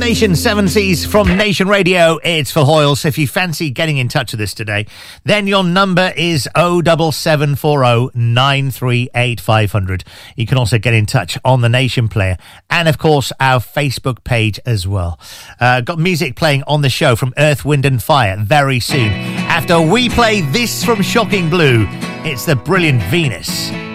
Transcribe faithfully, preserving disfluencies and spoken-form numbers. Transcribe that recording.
Nation Seven Seas from Nation Radio. It's Phil Hoyle. So if you fancy getting in touch with us today, then your number is oh seven seven four oh nine three eight five hundred. You can also get in touch on the Nation Player and, of course, our Facebook page as well. Uh, got music playing on the show from Earth, Wind and Fire very soon. After we play this from Shocking Blue, it's the brilliant Venus.